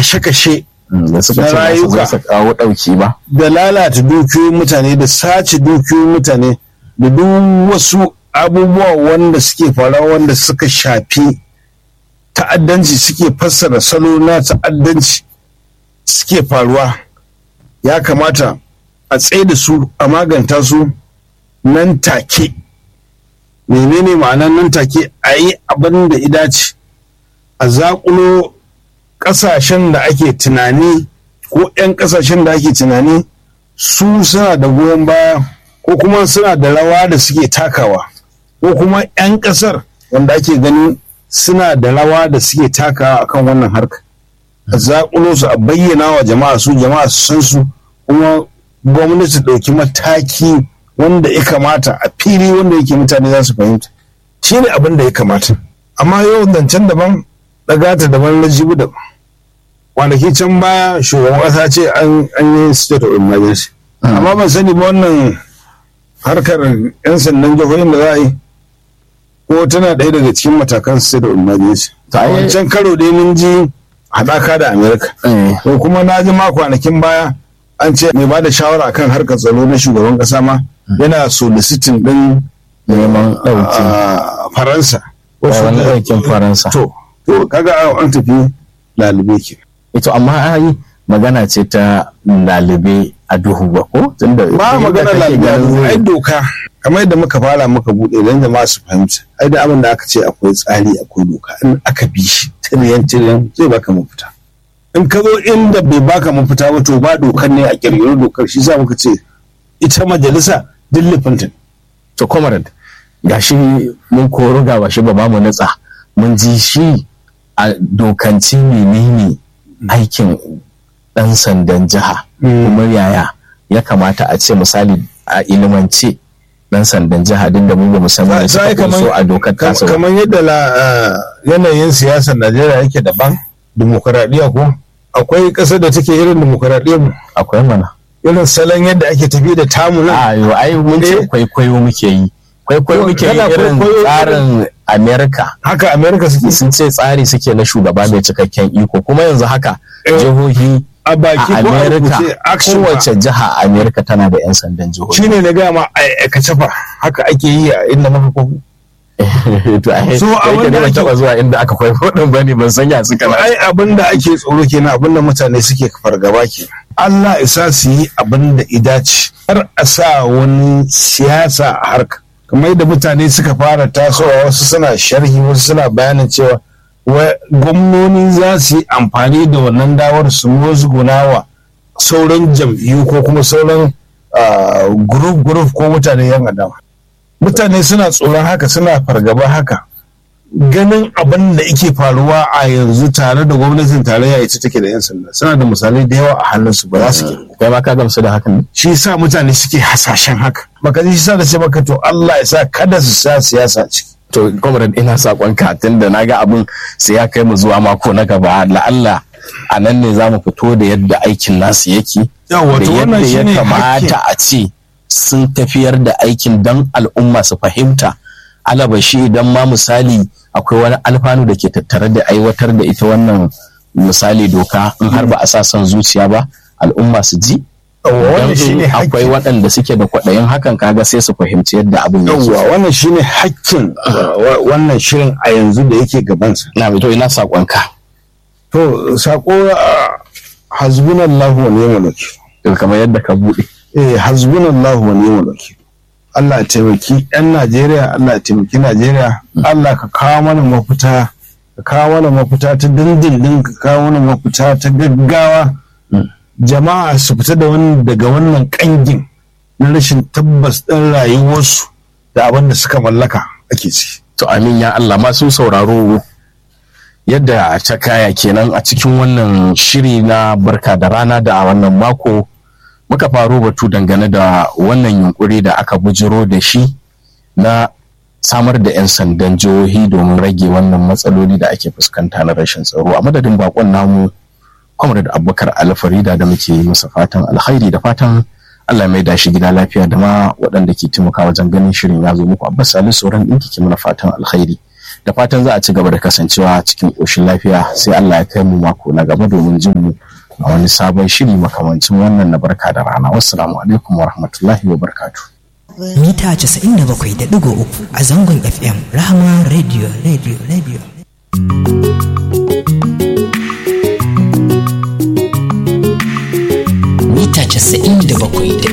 kashe-kashe da suka ce za su kawo ɗauki ba, da lalata dukiyoyin mutane da sace dukiyoyin mutane da duk wasu abubuwa wanda suke faruwa wanda suka shafi ta'addanci, suke fassara salo na ta'addanci suke faruwa. Ya kamata a tsaye da su, a maganta su nan take. Menene ma'anar nan take? A yi abin da idace, a zaƙulo ƙasashen da ake tunani ko 'yan ƙasashen da ake tunani su suna da goyon baya ko kuma suna da rawa da suke takawa, ko kuma 'yan ƙasar wanda ake ganin suna da rawa da suke takawa akan wannan harka. A zaƙulo su, a bayyana wa jama'a su san su, kuma gwamnati ɗauki mataki wanda ya kamata a fili wanda yake mutane za su fahimta. Shi ne abin da ya kamata. Amma yau zancen daban, ɗagata daban, na jibu daban. Kwanaki can baya shugaban ƙasa ce an yi state of emergency. Amma ban sani ba wannan harkar 'yan sandan jihohin da za a yi ko tana ɗaya daga cikin matakan state of emergency. A wancan karo dai mun ji haɗaka da Amerika. Ko kuma na ji ma kwanakin baya an ce mai ba da shawara akan harkar tsaro na shugaban ƙasa ma yana soliciting ɗin neman ɗauki Faransa. Wani ɗaukin Faransa. To kaga an tafi lalube ke. Ito amma ai magana ce ta lalube a duhu ba ko? Ba magana lalube, ai doka kamar yadda muka fara muka buɗe don jama'a su fahimta. Ai da abin da aka ce akwai tsari, akwai doka, in aka bi shi tiriyan zai baka mafita. In ka zo inda bai baka mafita ba to ba dokar ne, a kirkiri dokar. Shi sa muka ce ita majalisa dillifinta. To comrade, gashi mun koro ga bashi ba mu natsa, mun ji shi a dokanci menene aikin ɗan sandan jiha, kuma yaya ya kamata a ce misali a ilimance ɗan sandan jiha din da mu ba musamman suka so a dokar kasa. Kamar yadda yanayin siyasar Najeriya yake daban, dimokuraɗiyya ko akwai ƙasar da take irin dimokuraɗiyyar mu, akwai mana irin salon yadda ake tafi da tamu nan. Ai mun ce kwaikwayo muke yi, kwaikwayo muke yi irin tsarin Amerika. Haka Amerika suke, sun ce tsari suke na shugaba mai cikakken iko, kuma yanzu haka jihohi a Amerika, kowace jiha a Amerika tana da 'yan sandan jihohi. Shine na gama a kacafa haka ake yi a inda muka kofi. So a wanda ake taba zuwa inda aka kwaifo din bane, ban san ya suka na. Ai abin da ake tsoro kenan, abin da mutane suke fargaba kenan. Allah isa su yi abin da idace, har a sa wani siyasa a harka. Kamar yadda mutane suka fara tasowa, wasu suna sharhi, wasu suna bayanin cewa gwamnoni za su yi amfani da wannan dawar su musgunawa sauran jam'iyyu ko kuma sauran group ko mutane yan adawa. Mutane suna tsoron haka, suna fargaba haka, ganin abin da yake faruwa a yanzu tare da gwamnatin tarayya ita take da 'yan sanda. Suna da misalai da yawa a hannunsu, ba za su ke. Kai ma ka gamsu da hakan? Shi sa mutane suke hasashen haka. Baka ji shi sa da ce maka to Allah ya sa kada su sa siyasa ciki. To comrade, ina sakon katin da naga abin sai ya kai mu zuwa mako na gaba, la'alla a nan ne za mu fito da yadda aikin nasu yake, da yadda ya kamata a ce sun tafiyar da aikin don al'umma su fahimta. Alabashi idan ma misali akwai wani alfanu da ke tattare da aiwatar da ita wannan misali doka, in har ba a sa son zuciya ba, al'umma su ji. Akwai waɗanda suke da kwaɗayin hakan, kaga sai su fahimci yadda abin ya zuwa. Wannan shine hakkin wannan shirin a yanzu da yake gabansa. Na to ina saƙonka. To sako hasbunallahu wa ni'mal wakil. Kamar yadda ka buɗe. Hasbunallahu wa ni'mal wakil. Allah ya taimaki 'yan Najeriya, Allah ya taimaki Najeriya, Allah ka kawo mana mafita, ka kawo mana mafita ta dindindin, ka kawo mana mafita ta gaggawa. Jama'a su fita daga wannan kangin na rashin tabbas ɗin rayuwarsu da abin da suka mallaka ake ci. To amin ya Allah. Masu sauraro, yadda ta kaya kenan a cikin wannan shiri na barka da rana da a wannan mako muka faro batu dangane da wannan yunkuri da aka bujiro da shi na samar da 'yan sandan jihohi domin rage wannan matsaloli da ake fuskanta na rashin tsaro. A madadin bakon namu Comrade Abubakar Alfarida da muke masa fatan alkhairi da fatan Allah mai dashi gida lafiya, da ma waɗanda ke taimaka wajen ganin shirin ya zo muku. Abbas Salisu sauran ɗinki ke mana fatan alkhairi. da fatan za a ci gaba da kasancewa cikin ƙoshin lafiya, sai Allah ya kai mu mako na gaba domin jin mu a wani sabon shiri makamancin wannan na barka da rana. Wassalamu alaikum wa rahmatullahi wa barakatuh. Mita 97.3 a zangon FM Rahama Radio. Mita 97.3